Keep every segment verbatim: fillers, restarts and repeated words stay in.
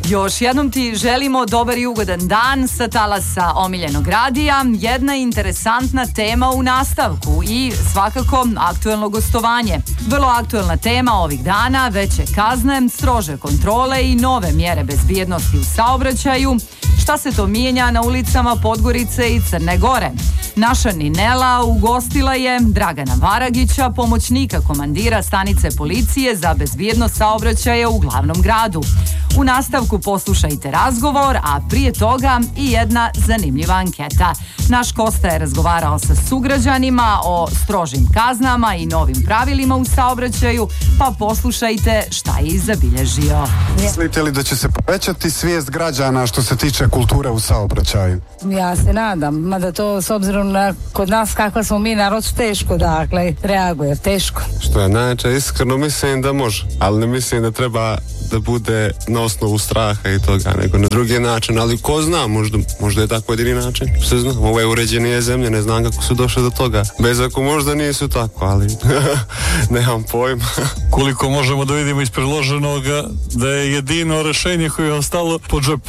Još jednom ti želimo dobar i ugodan dan sa talasa omiljenog radija. Jedna interesantna tema u nastavku i svakako aktuelno gostovanje. Vrlo aktuelna tema ovih dana, veće kazne, strože kontrole i nove mjere bezbjednosti u saobraćaju. Šta se to mijenja na ulicama Podgorice i Crne Gore? Naša Ninela ugostila je Dragana Varagića, pomoćnika komandira stanice policije za bezbjednost saobraćaja u glavnom gradu. U nastavku poslušajte razgovor, a prije toga i jedna zanimljiva anketa. Naš Kosta je razgovarao sa sugrađanima o strožim kaznama i novim pravilima u saobraćaju, pa poslušajte šta je zabilježio. Mislite li da će se povećati svijest građana što se tiče kulture u saobraćaju? Ja se nadam, mada to s obzirom na kod nas kakva smo mi narod teško, dakle, reaguje, teško. Što je najče, iskreno mislim da može, ali ne mislim da treba da bude na osnovu straha i toga, nego na drugi način, ali ko zna, možda, možda je tako jedini način, se zna, ovo je uređenije zemlje, ne znam kako su došli do toga, bez ako možda nisu tako, ali nemam pojma. Koliko možemo da vidimo iz predloženog da je jedino rešenje koje je ostalo po džepu.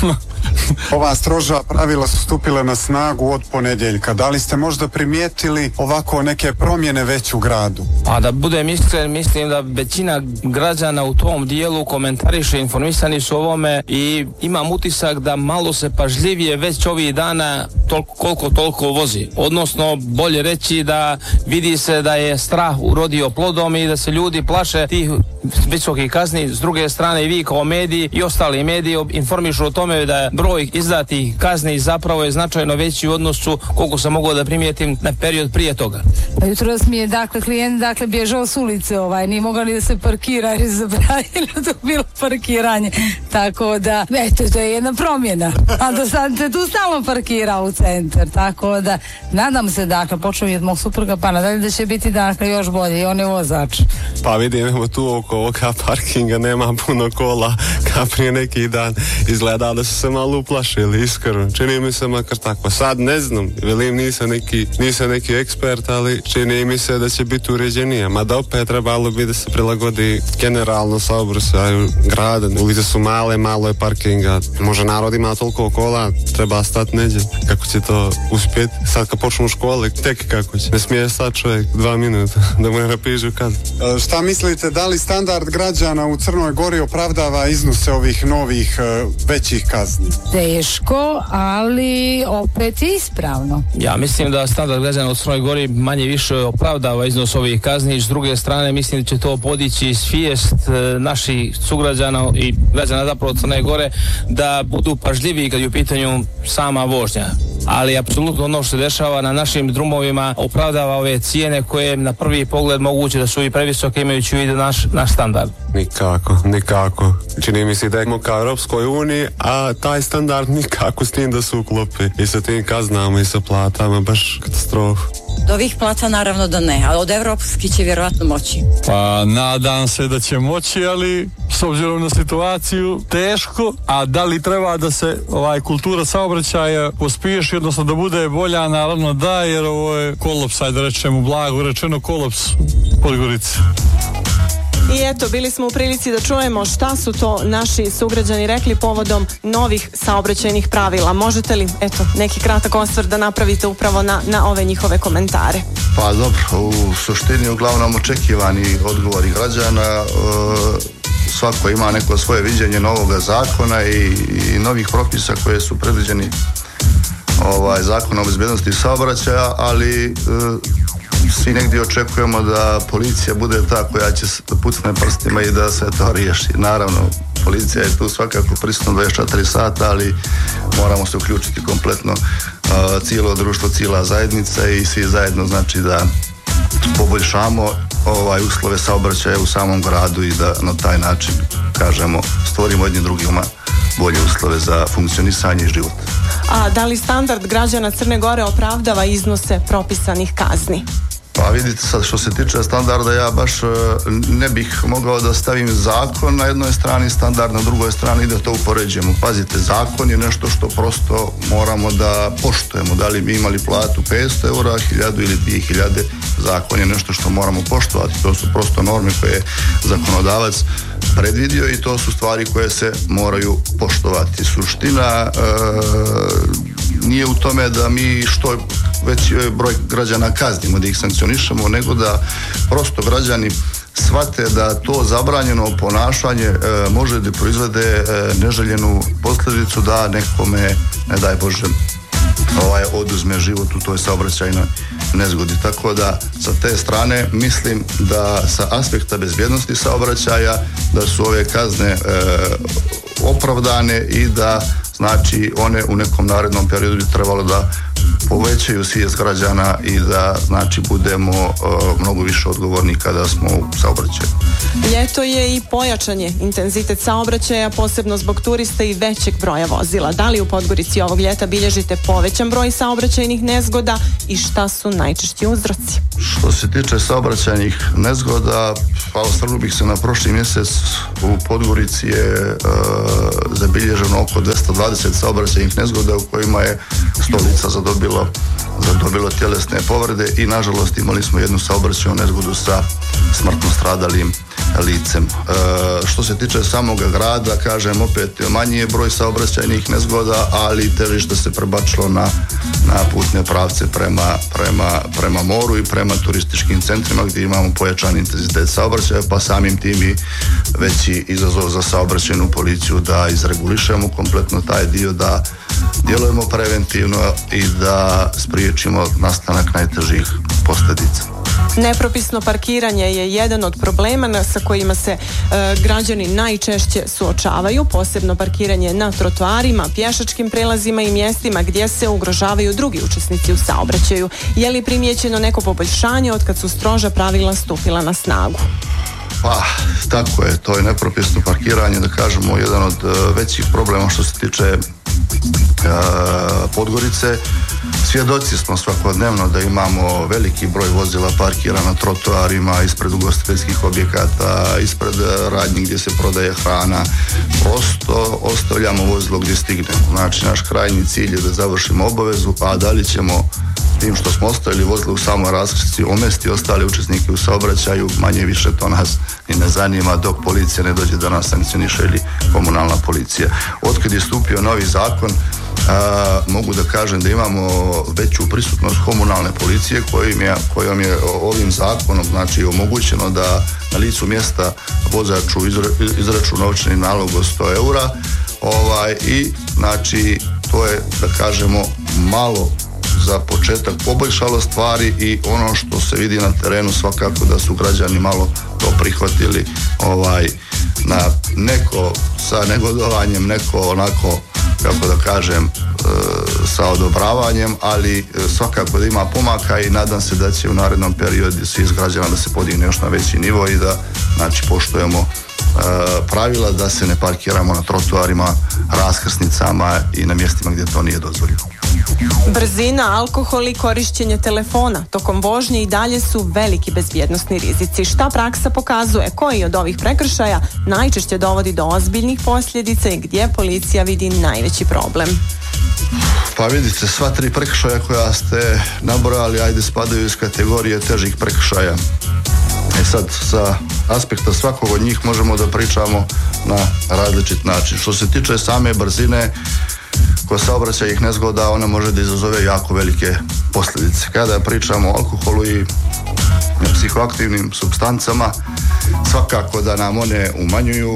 Ova stroža pravila su stupile na snagu od ponedjeljka. Da li ste možda primijetili ovako neke promjene već u gradu? A da budem iskren, mislim da većina građana u tom dijelu komentariše, informisani su ovome i imam utisak da malo se pažljivije već ovih dana toliko, koliko toliko vozi. Odnosno, bolje reći da vidi se da je strah urodio plodom i da se ljudi plaše tih visokih kazni. S druge strane, vi kao mediji i ostali mediji informišu o tome da broj izdatih kazni zapravo je značajno veći u odnosu koliko sam mogao da primijetim na period prije toga. Pa jutros mi je dakle klijent dakle bježao s ulice, ovaj, nije mogao ni da se parkira jer je zabranjeno da bilo parkiranje. Tako da, eto, to je jedna promjena. A do sad se tu stalno parkira u centar, tako da nadam se dakle, počeo je od mog supruga pa nadalje da će biti dakle još bolje i on je vozač. Pa vidimo tu oko ovoga parkinga nema puno kola kao prije neki dan. Izgleda da su se malo uplašili, iskreno. Čini mi se makar tako. Sad ne znam, velim nisam neki, nisam neki ekspert, ali čini mi se da će biti uređenije. Mada opet trebalo bi da se prilagodi generalno saobraćaju grada. Ulice su male, malo je parkinga. Može narod ima toliko kola, treba stati neđe. Kako će to uspjeti? Sad kad počnu u škole, tek kako će. Ne smije sad čovjek dva minuta da mu ne napišu kad. E, šta mislite, da li standard građana u Crnoj Gori opravdava iznose ovih novih e, većih kazni? Teško, ali opet ispravno. Ja mislim da standard građana u Crnoj Gori manje više opravdava iznos ovih kazni. S druge strane, mislim da će to podići svijest e, naših sugrađana i građana zapravo Crne Gore da budu pažljiviji kad je u pitanju sama vožnja. Ali apsolutno ono što se dešava na našim drumovima opravdava ove cijene koje na prvi pogled moguće da su i previsoke imajući u vidu naš, naš standard. Nikako, nikako. Čini mi se da je kao Europskoj uniji, a taj standard nikako s tim da se uklopi. I sa tim kaznama i sa platama, baš katastrofa. Od ovih plata naravno da ne, ali od evropski će vjerojatno moći. Pa nadam se da će moći, ali s obzirom na situaciju teško, a da li treba da se ovaj kultura saobraćaja pospješi, odnosno da bude bolja, naravno da, jer ovo je kolaps, ajde rečemo blago rečeno kolaps Podgorice. I eto, bili smo u prilici da čujemo šta su to naši sugrađani rekli povodom novih saobraćajnih pravila. Možete li, eto, neki kratak osvrt da napravite upravo na, na ove njihove komentare? Pa dobro, u suštini uglavnom očekivani odgovori građana, e, svako ima neko svoje viđenje novoga zakona i, i novih propisa koje su predviđeni ovaj, zakon o bezbjednosti saobraćaja, ali e, svi negdje očekujemo da policija bude ta koja će pucne prstima i da se to riješi. Naravno, policija je tu svakako prisutna dvadeset četiri sata, ali moramo se uključiti kompletno uh, cijelo društvo, cijela zajednica i svi zajedno, znači da poboljšamo ovaj uslove saobraćaja u samom gradu i da na taj način, kažemo, stvorimo jednim drugima bolje uslove za funkcionisanje i život. A da li standard građana Crne Gore opravdava iznose propisanih kazni? Pa vidite sad, što se tiče standarda, ja baš ne bih mogao da stavim zakon na jednoj strani, standard na drugoj strani i da to upoređujemo. Pazite, zakon je nešto što prosto moramo da poštujemo. Da li bi imali platu petsto eura, hiljadu ili dvije hiljade, zakon je nešto što moramo poštovati. To su prosto norme koje zakonodavac predvidio i to su stvari koje se moraju poštovati. Suština e, nije u tome da mi što veći broj građana kaznimo, da ih sankcionišemo, nego da prosto građani shvate da to zabranjeno ponašanje e, može da proizvede e, neželjenu posljedicu da nekome, ne daj Bože, ovaj, oduzme život u toj saobraćajnoj nezgodi. Tako da sa te strane mislim da sa aspekta bezbjednosti saobraćaja da su ove kazne e, opravdane i da znači one u nekom narednom periodu bi trebalo da povećaju svijest građana i da znači budemo uh, mnogo više odgovorni kada smo u saobraćaju. Ljeto je i pojačan je intenzitet saobraćaja, posebno zbog turista i većeg broja vozila. Da li u Podgorici ovog ljeta bilježite povećan broj saobraćajnih nezgoda i šta su najčešći uzroci? Što se tiče saobraćajnih nezgoda, pa osvrnuo bih se na prošli mjesec. U Podgorici je uh, zabilježeno oko dvjesto dvadeset saobraćajnih nezgoda u kojima je sto lica zadobilo, zadobilo tjelesne povrede i nažalost imali smo jednu saobraćajnu nezgodu sa smrtno stradalim licem. E, što se tiče samog grada, kažem opet manji je broj saobraćajnih nezgoda, ali težište se prebačilo na, na putne pravce prema, prema, prema moru i prema turističkim centrima gdje imamo pojačan intenzitet saobraćaja, pa samim tim i veći izazov za saobraćajnu policiju da izregulišemo kompletno taj dio, da djelujemo preventivno i da spriječimo nastanak najtežih posljedica. Nepropisno parkiranje je jedan od problema sa kojima se e, građani najčešće suočavaju, posebno parkiranje na trotoarima, pješačkim prelazima i mjestima gdje se ugrožavaju drugi učesnici u saobraćaju. Je li primijećeno neko poboljšanje od kad su stroža pravila stupila na snagu? Pa, tako je, to je nepropisno parkiranje, da kažemo, jedan od uh, većih problema što se tiče uh, Podgorice. Svjedoci smo svakodnevno da imamo veliki broj vozila parkira na trotoarima, ispred ugostiteljskih objekata, ispred radnji gdje se prodaje hrana. Prosto ostavljamo vozilo gdje stignemo. Znači, naš krajnji cilj je da završimo obavezu, a da li ćemo tim što smo ostavili vozilo u samoj raskrsnici omesti ostali učesnike u saobraćaju, manje više to nas i ne zanima dok policija ne dođe da nas sankcioniše ili komunalna policija. Otkad je stupio novi zakon, a, mogu da kažem da imamo veću prisutnost komunalne policije kojim je, kojom je ovim zakonom znači omogućeno da na licu mjesta vozaču izra, izraču novčani nalog od sto eura ovaj, i znači to je da kažemo malo za početak poboljšalo stvari i ono što se vidi na terenu svakako da su građani malo to prihvatili ovaj, na neko sa negodovanjem, neko onako kako da kažem e, sa odobravanjem, ali svakako da ima pomaka i nadam se da će u narednom periodu svi iz građana da se podigne još na veći nivo i da znači poštujemo e, pravila da se ne parkiramo na trotoarima, raskrsnicama i na mjestima gdje to nije dozvoljeno. Brzina, alkohol i korištenje telefona tokom vožnje i dalje su veliki bezbjednosni rizici. Šta praksa pokazuje? Koji od ovih prekršaja najčešće dovodi do ozbiljnih posljedica i gdje policija vidi najveći problem? Pa vidite, sva tri prekršaja koja ste nabrojali, ajde spadaju iz kategorije težih prekršaja. E sad, sa aspekta svakog od njih možemo da pričamo na različit način. Što se tiče same brzine, kod saobraćajnih nezgoda ona može da izazove jako velike posljedice. Kada pričamo o alkoholu i psihoaktivnim supstancama, svakako da nam one umanjuju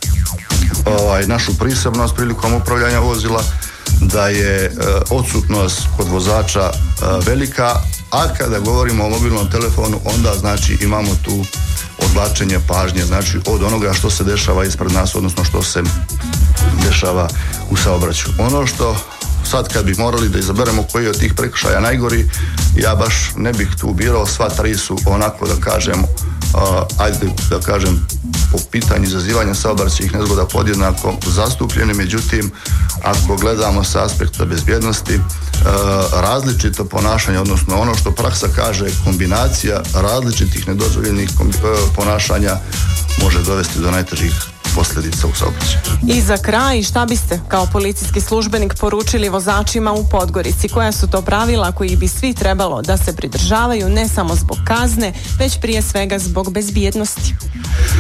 ovaj, našu prisebnost prilikom upravljanja vozila, da je e, odsutnost kod vozača e, velika, a kada govorimo o mobilnom telefonu onda znači imamo tu odvlačenje pažnje, znači od onoga što se dešava ispred nas, odnosno što se dešava u saobraćaju. Ono što sad kad bi morali da izaberemo koji od tih prekršaja najgori, ja baš ne bih tu birao, sva tri su onako da kažem, uh, ajde da kažem po pitanju izazivanja saobraćajnih nezgoda podjednako zastupljeni, međutim ako gledamo sa aspekta bezbjednosti, uh, različito ponašanje, odnosno ono što praksa kaže kombinacija različitih nedozvoljenih kombi, uh, ponašanja može dovesti do najtežih posljedica u saobraćaju. I za kraj, šta biste kao policijski službenik poručili vozačima u Podgorici? Koja su to pravila koji bi svi trebalo da se pridržavaju, ne samo zbog kazne, već prije svega zbog bezbjednosti?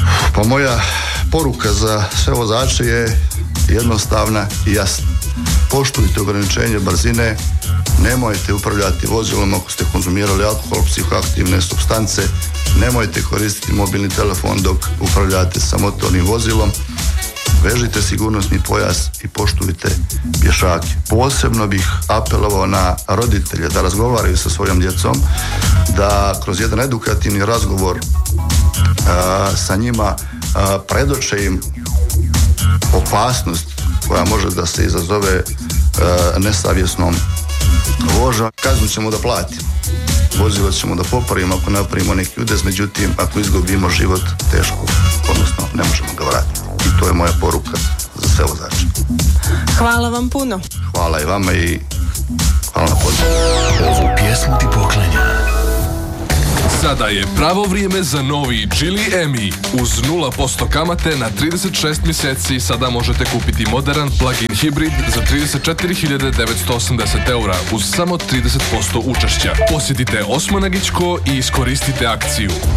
Pa moja poruka za sve vozače je jednostavna i jasna. Poštujte ograničenje brzine, nemojte upravljati vozilom ako ste konzumirali alkohol, psihoaktivne supstance, nemojte koristiti mobilni telefon dok upravljate sa motornim vozilom, vežite sigurnosni pojas i poštujte pješake. Posebno bih apelovao na roditelje da razgovaraju sa svojom djecom, da kroz jedan edukativni razgovor a, sa njima a, predoče im opasnost koja može da se izazove a, nesavjesnom vožnjom. Kaznu ćemo da platimo, vozilo ćemo da popravimo ako napravimo neki udez, međutim ako izgubimo život, teško, odnosno ne možemo ga vratiti. I to je moja poruka za sve vozače. Hvala vam puno. Hvala i vama i hvala na pozivu. Ovu pjesmu ti poklanja. Sada je pravo vrijeme za novi Geely M I. Uz nula posto kamate na trideset šest mjeseci sada možete kupiti modern plug-in hibrid za trideset četiri hiljade devetsto osamdeset eura uz samo trideset posto učešća. Posjetite Osmanagićko i iskoristite akciju.